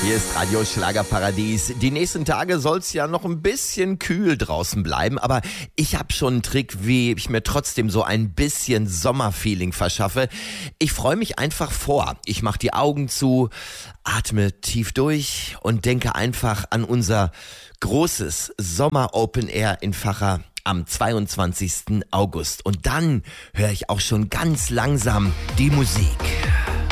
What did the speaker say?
Hier ist Radio Schlagerparadies. Die nächsten Tage soll es ja noch ein bisschen kühl draußen bleiben, aber ich habe schon einen Trick, wie ich mir trotzdem so ein bisschen Sommerfeeling verschaffe. Ich freue mich einfach vor. Ich mache die Augen zu, atme tief durch und denke einfach an unser großes Sommer-Open Air in Vacha am 22. August. Und dann höre ich auch schon ganz langsam die Musik.